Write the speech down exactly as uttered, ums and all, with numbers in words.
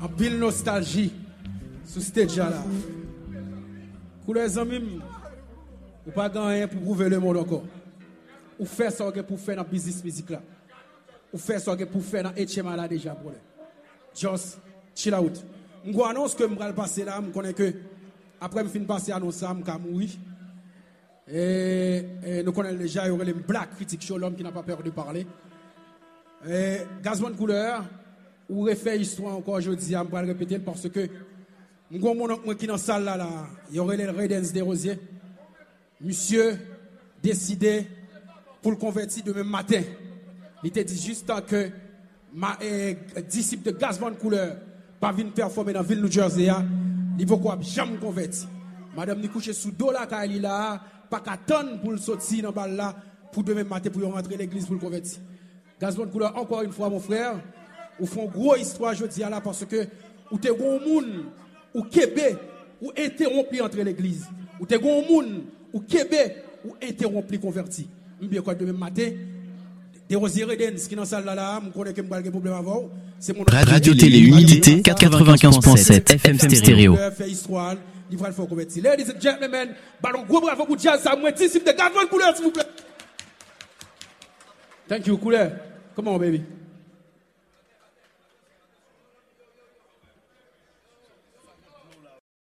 En pile nostalgie sur stage là. Couleurs amis, ou pas gagner pour prouver le monde encore. Ou faire ça pour faire dans business musique là. Ou faire ça pour faire dans H M A là déjà pour just chill out. Je annonce que je vais passer là, je connais que après je finis passer annonce ça, je vais mourir. Et, et nous connaissons déjà les Black Critic Show, l'homme qui n'a pas peur de parler. Et Gazman Couleur, ou refait histoire encore aujourd'hui, je vais répéter parce que je suis qui dans la salle là, là, il y aurait les Redens des Rosiers. Monsieur décidé pour le convertir demain matin. Il était dit juste que ma eh, disciple de Gazman Couleur pas venir performer dans la ville de New Jersey. Il faut quoi jamais convertir. Madame ni couche sous dos là, car il là, pas qu'à tonne pour le sortir dans balle là, pour demain matin pour rentrer l'église pour le convertir. Gazman Couleur, encore une fois, mon frère, ou font gros histoire aujourd'hui là parce que ou t'es gros monde, ou Québec, ou interrompu entre l'église. Ou t'es gros monde, ou Québec, ou interrompu converti. Bien quoi demain matin. Des Rosiers Redens qui dans salle là là, me connaît que me pas de problème avant. C'est mon Radio Télé Humidité quatre-vingt-quinze point sept F M Stéréo. Fait histoire, il va le faire convertir. Ladies and gentlemen, ballon gros bravo pour jazz ça moi disciple de Gazman Couleur s'il vous plaît. Thank you Couleur. Come on baby.